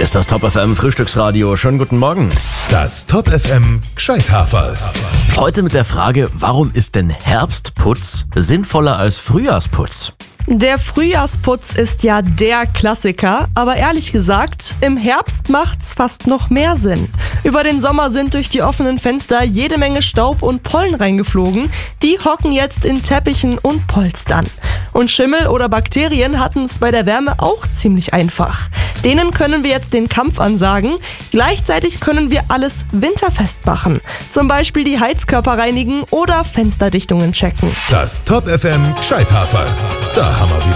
Hier ist das Top FM Frühstücksradio. Schönen guten Morgen. Das Top FM Gescheithaferl. Heute mit der Frage, warum ist denn Herbstputz sinnvoller als Frühjahrsputz? Der Frühjahrsputz ist ja der Klassiker, aber ehrlich gesagt, im Herbst macht's fast noch mehr Sinn. Über den Sommer sind durch die offenen Fenster jede Menge Staub und Pollen reingeflogen. Die hocken jetzt in Teppichen und Polstern. Und Schimmel oder Bakterien hatten es bei der Wärme auch ziemlich einfach. Denen können wir jetzt den Kampf ansagen. Gleichzeitig können wir alles winterfest machen. Zum Beispiel die Heizkörper reinigen oder Fensterdichtungen checken. Das Top FM Gescheithaferl. Da haben wir wieder